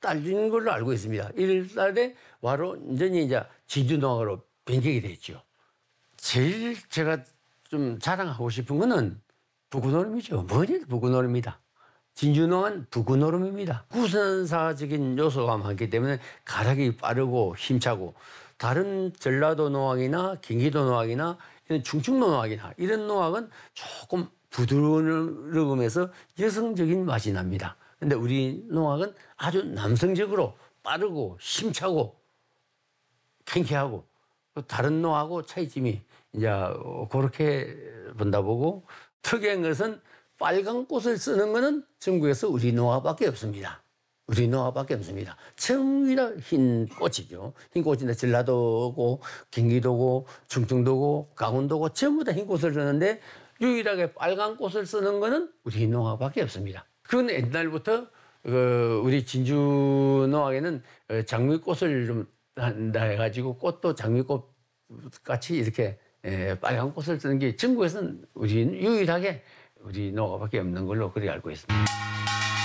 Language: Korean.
딸린 걸로 알고 있습니다. 1월 달에 완전히 이제 진주농악으로 변경이 됐죠. 제일 제가 좀 자랑하고 싶은 거는 부구노름이죠. 뭐니 부구노름입니다. 진주농은 부구노름입니다. 구선사적인 요소가 많기 때문에 가락이 빠르고 힘차고 다른 전라도 농악이나 경기도 농악이나 이런 충청도 농악이나 이런 농악은 조금 부드러우면서 여성적인 맛이 납니다. 근데 우리 농악은 아주 남성적으로 빠르고 힘차고 쾌쾌하고 다른 농하고 차이점이 이제 그렇게 본다 보고 특이한 것은 빨간 꽃을 쓰는 것은 전국에서 우리 농악밖에 없습니다. 우리 농악밖에 없습니다. 전부 다 흰 꽃이죠. 흰 꽃인데 전라도고 경기도고 충청도고 강원도고 전부 다 흰 꽃을 쓰는데 유일하게 빨간 꽃을 쓰는 것은 우리 농악밖에 없습니다. 그건 옛날부터 우리 진주 농악에는 장미꽃을 좀 한다 해가지고 꽃도 장미꽃 같이 이렇게 빨간 꽃을 쓰는 게 전국에서는 우리 유일하게 우리 농악밖에 없는 걸로 그렇게 알고 있습니다.